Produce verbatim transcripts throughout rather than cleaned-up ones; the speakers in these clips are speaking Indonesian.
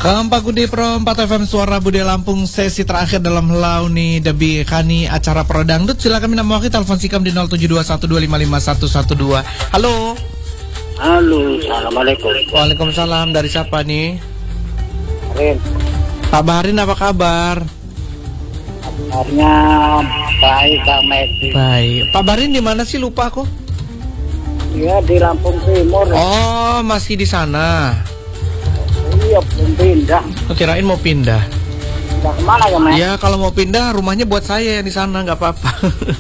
Keempat Gudi Pro empat F M Suara Budaya Lampung, sesi terakhir dalam Launi Debi Kani acara Pro Dangdut. Silakan minta mewakili telepon sikam di nol tujuh dua satu dua lima lima satu satu dua. Halo. Halo, assalamualaikum. Waalaikumsalam. Dari siapa nih? Baharin. Pak Baharin, apa kabar? Kabarnya baik, Bang Medi. Baik. Pak Baharin di mana sih, lupa aku? Iya, di Lampung Timur. Oh, masih di sana. Iya, belum pindah. Oh, kirain mau pindah. Pindah kemana ya, Mas? Ya, kalau mau pindah rumahnya buat saya yang di sana, nggak apa-apa.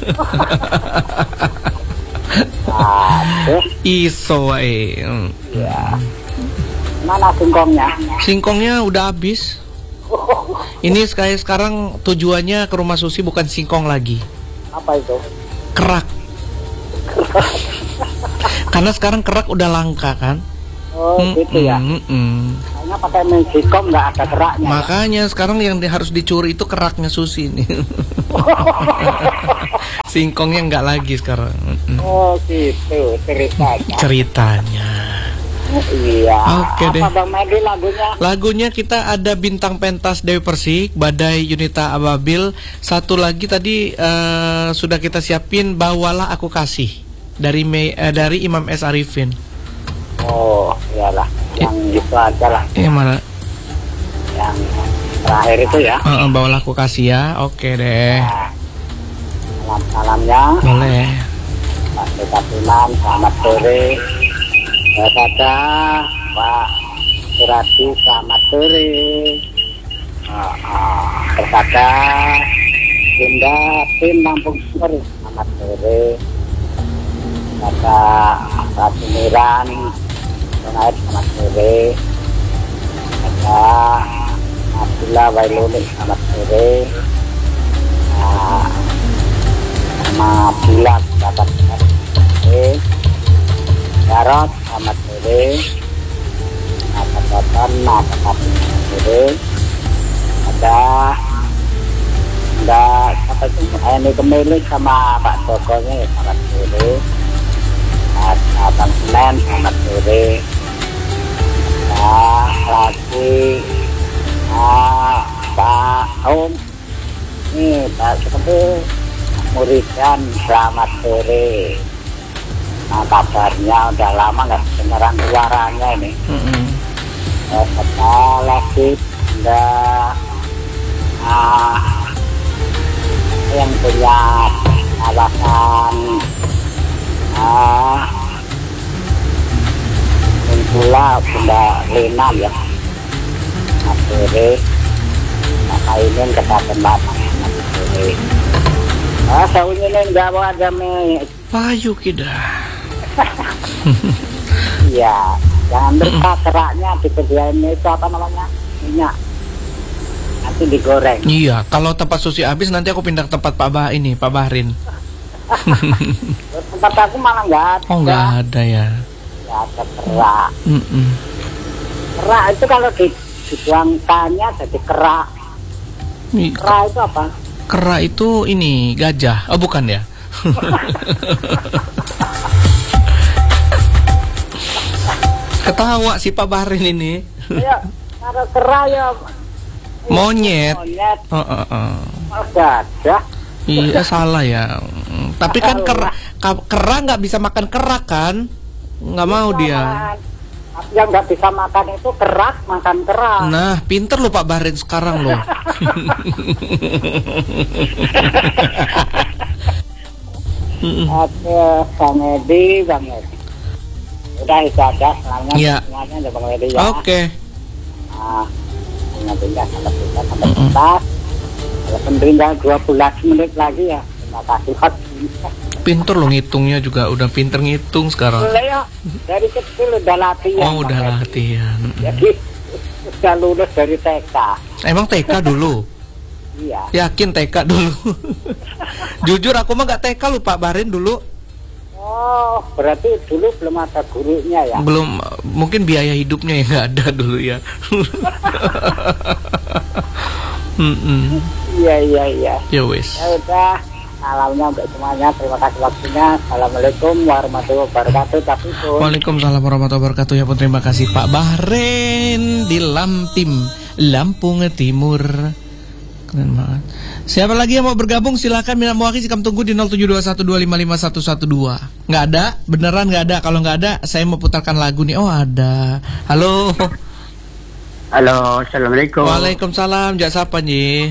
Aduh. Iso eh. Iya. Mana singkongnya? Singkongnya udah habis. Ini kayak sekarang tujuannya ke rumah Susi bukan singkong lagi. Apa itu? Kerak. Karena sekarang kerak udah langka kan. Oh, mm, gitu ya. Mm, mm. Kayaknya pakai singkong nggak ada keraknya. Makanya ya? Sekarang yang di, harus dicuri itu keraknya Susi nih. Singkongnya nggak lagi sekarang. Mm. Oh, gitu ceritanya. Ceritanya. Iya. Oke deh. Apa Bang Medi lagunya? Lagunya kita ada Bintang Pentas Dewi Persik, Badai Yunita Ababil. Satu lagi tadi uh, sudah kita siapin, Bawalah Aku Kasih dari Mei, uh, dari Imam S. Arifin. Oh, iyalah. Yang I, gitu aja lah. Yang mana? Yang terakhir itu ya. Uh, uh, Bawalah Aku Kasih ya. Oke deh. Nah, salam-salamnya. Boleh. Pak Dekatinan, selamat sore. Kepada Pak Suradi, selamat sore. Uh, uh, kepada Bunda Tim Lampung Timur, selamat sore. Kepada Pak Sumiran, selamat sore. Kepada Abdullah Wailuni, selamat sore. Nah, sama Bila, selamat sore. Jarot, selamat sore. Selamat datang, selamat sore. Ada ada apa itu? Ini kemilik sama Pak Jokowi, selamat sore. Ada Bang Senen, selamat sore. Ada lagi ah, Pak Om, ini Pak Jokowi Muridan, selamat sore. Nah, kabarnya udah lama nggak dengeran suaranya ini. Mm-hmm. Eh, kita lagi ada ah, yang punya alasan ah, pula Bunda Lina ya. Mas sore, maka ini kita tembak Mas sore. Ah, saya ingin jawab aja nih. Payu kita. Iya, jangan lupa keraknya disediain itu apa namanya, minyak, nanti digoreng. Iya, kalau tempat Susi habis nanti aku pindah ke tempat Pak Bah ini, Pak Bahrin. Tempat aku malah nggak ada. Oh, nggak ada ya. Nggak ada kerak. Mm-mm. Kerak itu kalau dibuangkannya jadi kerak. Kerak itu apa? Kerak itu ini gajah. Oh, bukan ya? Ketawa si Pak Bahrin ini. Ya, kalau kerak ya monyet. Monyet. Oh, oh, oh. Oh, gajah. Iya, salah ya. Tapi kan kerak kerak nggak bisa makan kerak kan? Nggak mau dia. Yang nggak bisa makan itu kerak, makan kerak. Nah, pinter lo Pak Bahrin sekarang lo. Oke, Bang Edi, Bang Edi. Udah itu aja, semuanya ya. Semuanya ada Bang Edi ya. Oke. Nah, tinggal sampai kita sampai kita. Kalau tinggal dua belas menit lagi ya. Terima kasih. Pinter lo ngitungnya juga, udah pinter ngitung sekarang. Ya, dari kecil udah latihan. Oh, udah latihan. Jadi udah lulus dari T K. Emang T K dulu? Iya. Yakin T K dulu? Jujur aku mah gak T K lu Pak Bahrin dulu. Oh, berarti dulu belum ada gurunya ya? Belum, mungkin biaya hidupnya yang gak ada dulu ya. Iya, iya, iya. Ya wis. Ya udah. salamnya untuk semuanya. Terima kasih waktunya. Assalamualaikum warahmatullahi wabarakatuh. Tapi pun Waalaikumsalam warahmatullahi wabarakatuh. Ya pun terima kasih Pak Bahren di Lamtim, Lampung Timur. Keren banget. Siapa lagi yang mau bergabung silakan Minam Waki sikam tunggu di nol tujuh dua satu dua lima lima satu satu dua. Nggak ada? Beneran nggak ada? Kalau nggak ada saya mau putarkan lagu nih. Oh ada. Halo. halo, assalamualaikum. Waalaikumsalam. Jak siapa nih?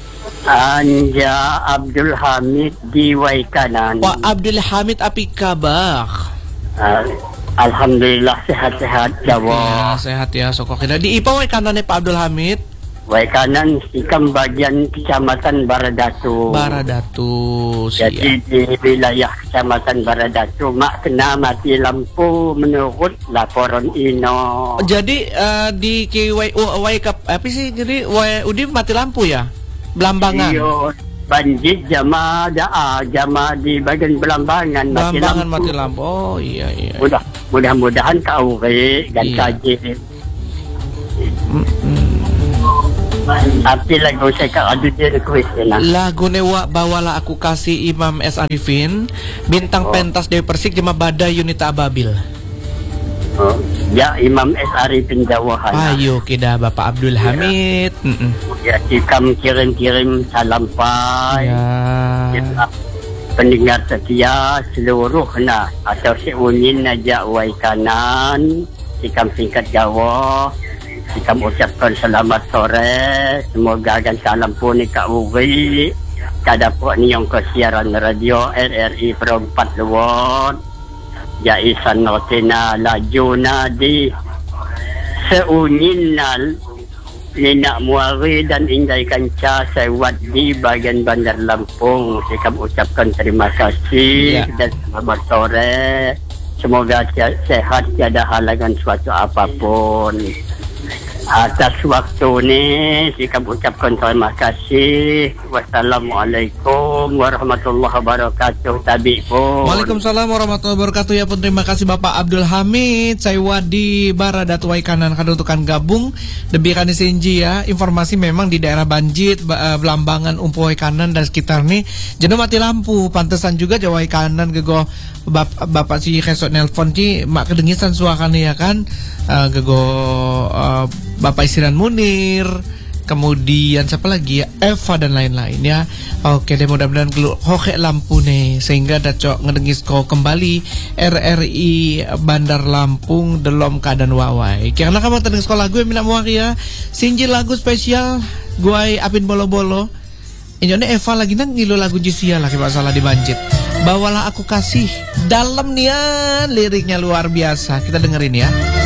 Anja Abdul Hamid di Waikanan. Pak Abdul Hamid api kabar? Uh, Alhamdulillah sehat-sehat Jawa. Ya, sehat ya sokok kita. Di Ipa Waikanan Pak Abdul Hamid. Waikanan sikam bagian Kecamatan Baradatu. Baradatu. Jadi di wilayah Kecamatan Baradatu mak kena mati lampu menurut laporan Ino. Jadi uh, di Kiwai Waikap apa sih? Jadi Wai Udi mati lampu ya? Belambangan. Iyo, banjir jama daa jama di bagian Belambangan mati Belambangan lampu. mati lampu. Oh iya iya. Mudah mudah-mudahan kau re dan Iya. kaji. Mm-mm. Tapi lagu saya kau ada dia request na. Lagu newa bawalah aku kasih Imam S. Arifin, bintang Oh. pentas Dewi Persik jema badai Yunita Ababil. Oh, ya Imam S. Arifin Jawahan. Ayo kita Bapak Abdul Hamid. Mm-mm. Ya sikam kirim-kirim salam pai. Ya. Ya, pendengar setia seluruh nah atau seunin aja Waikanan sikam singkat Jawa. Kita ucapkan selamat sore. Semoga akan salam pun Kak Uwi. Kada puak ni yang kesiaran radio R R I Perempat Luwot. Jaisan notina laju nadi. Seunin nal. Nina Muari dan Indai Kanca sewat di bagian Bandar Lampung. Saya ucapkan terima kasih Ya. dan selamat sore. Semoga sehat tiada halangan suatu apapun. Atas waktu ni saya ucapkan terima kasih. Wassalamualaikum warahmatullahi wabarakatuh. Tabi pun. Waalaikumsalam warahmatullahi wabarakatuh. Ya pun terima kasih Bapak Abdul Hamid. Saya Wadi Baradat Waikanan kadutukan gabung debikan senji ya. Informasi memang di daerah Banjit, Ba- Belambangan, Umpu Waikanan dan sekitar nih jenuh mati lampu. Pantesan juga Jawa Waikanan gego Bap- Bapak si kesok nelpon ci mak kedengisan suaranya ya kan. Uh, gego uh, Bapak Isiran Munir, kemudian siapa lagi ya, Eva dan lain-lain ya. Oke deh, mudah-mudahan gelu hoke lampu nih sehingga dacok ngedengis ko kembali R R I Bandar Lampung delom keadaan wawai. Karena kamu terdengis ko lagu yang minat muari ya. Sinjil lagu spesial gue Apin Bolo-Bolo. Ini Eva lagi nang ngilu lagu Jisia lah kalau salah di Banjit. Bawalah aku kasih dalam nian liriknya luar biasa. Kita dengerin ya.